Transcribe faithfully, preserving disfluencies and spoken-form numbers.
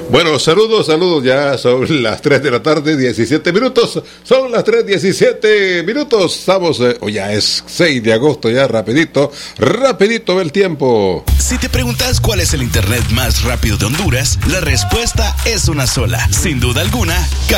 Bueno, saludos, saludos, ya son las tres de la tarde, diecisiete minutos, son las tres diecisiete minutos, estamos, eh, oh, ya es seis de agosto, ya rapidito, rapidito el tiempo. Si te preguntas cuál es el internet más rápido de Honduras, la respuesta es una sola, sin duda alguna,